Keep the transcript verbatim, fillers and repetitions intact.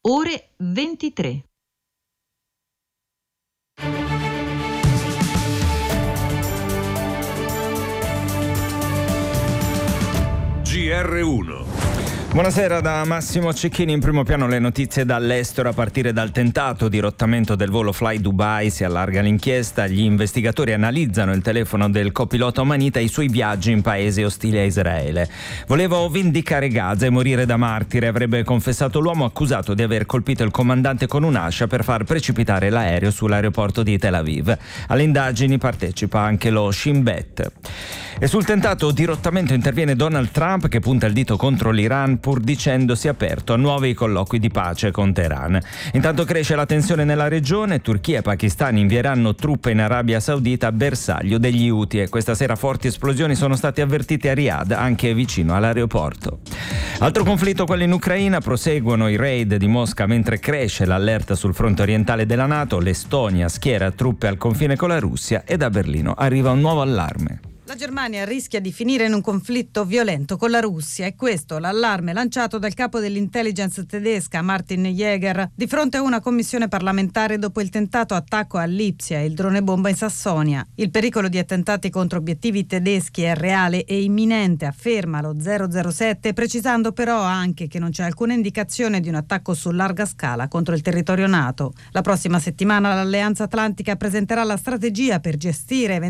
ore ventitré. G R uno. Buonasera da Massimo Cecchini. In primo piano le notizie dall'estero. A partire dal tentato dirottamento del volo Fly Dubai si allarga l'inchiesta. Gli investigatori analizzano il telefono del copilota omanita e i suoi viaggi in paesi ostili a Israele. Volevo vendicare Gaza e morire da martire, avrebbe confessato l'uomo accusato di aver colpito il comandante con un'ascia per far precipitare l'aereo sull'aeroporto di Tel Aviv. Alle indagini partecipa anche lo Shin Bet. E sul tentato dirottamento interviene Donald Trump, che punta il dito contro l'Iran pur dicendosi aperto a nuovi colloqui di pace con Teheran. Intanto cresce la tensione nella regione. Turchia e Pakistan invieranno truppe in Arabia Saudita, bersaglio degli Houthi, e questa sera forti esplosioni sono state avvertite a Riyadh, anche vicino all'aeroporto. Altro conflitto, quello in Ucraina. Proseguono i raid di Mosca mentre cresce l'allerta sul fronte orientale della NATO. L'Estonia schiera truppe al confine con la Russia e da Berlino arriva un nuovo allarme. La Germania rischia di finire in un conflitto violento con la Russia, e questo l'allarme lanciato dal capo dell'intelligence tedesca Martin Jäger di fronte a una commissione parlamentare dopo il tentato attacco a Lipsia e il drone bomba in Sassonia. Il pericolo di attentati contro obiettivi tedeschi è reale e imminente, afferma lo zero zero sette, precisando però anche che non c'è alcuna indicazione di un attacco su larga scala contro il territorio NATO. La prossima settimana l'Alleanza Atlantica presenterà la strategia per gestire